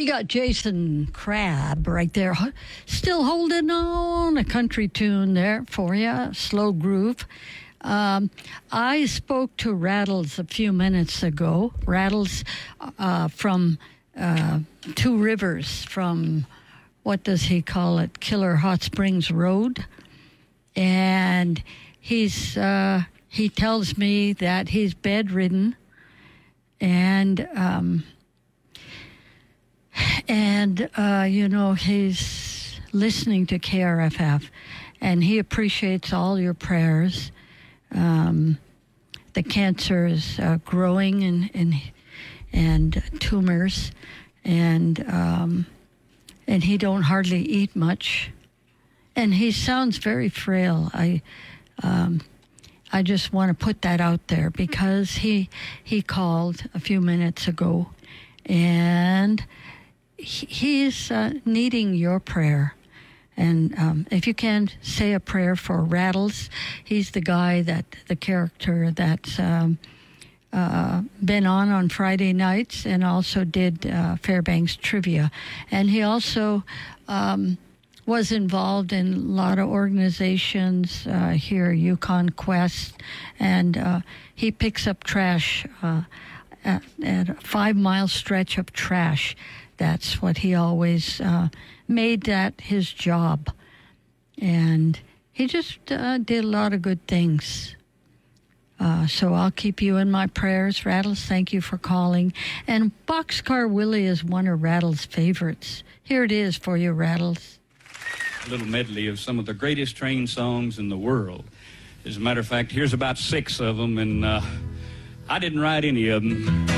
You got Jason Crabb right there, still holding on, a country tune there for you, slow groove. I spoke to Rattles a few minutes ago. Rattles from Two Rivers, from, what does he call it, Killer Hot Springs Road. And he tells me that he's bedridden and he's listening to KRFF, and he appreciates all your prayers. The cancer is growing and tumors, and he don't hardly eat much, and he sounds very frail. I just want to put that out there because he called a few minutes ago, and he's needing your prayer. And if you can, say a prayer for Rattles. He's the character that's been on Friday nights and also did Fairbanks Trivia. And he also was involved in a lot of organizations here, Yukon Quest, and he picks up trash at a 5-mile stretch of trash. That's what he always made that his job. And he just did a lot of good things. So I'll keep you in my prayers. Rattles, thank you for calling. And Boxcar Willie is one of Rattles' favorites. Here it is for you, Rattles. A little medley of some of the greatest train songs in the world. As a matter of fact, here's about 6 of them, and I didn't write any of them.